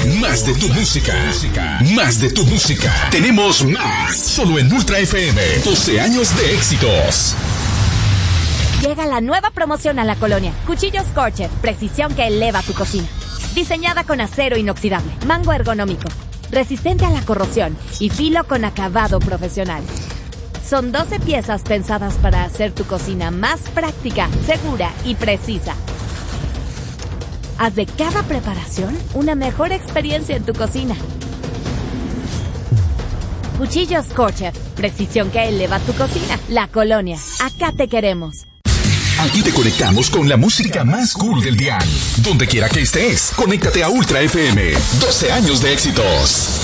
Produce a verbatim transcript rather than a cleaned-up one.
Más de tu música. Más de tu música. Tenemos más. Solo en Ultra F M. doce años de éxitos. Llega la nueva promoción a la colonia. Cuchillos Scorcher, precisión que eleva tu cocina. Diseñada con acero inoxidable, mango ergonómico, resistente a la corrosión y filo con acabado profesional. Son doce piezas pensadas para hacer tu cocina más práctica, segura y precisa. Haz de cada preparación una mejor experiencia en tu cocina. Cuchillos Scorcher, precisión que eleva tu cocina. La colonia, acá te queremos. Aquí te conectamos con la música más cool del dial. Donde quiera que estés, conéctate a Ultra F M. doce años de éxitos.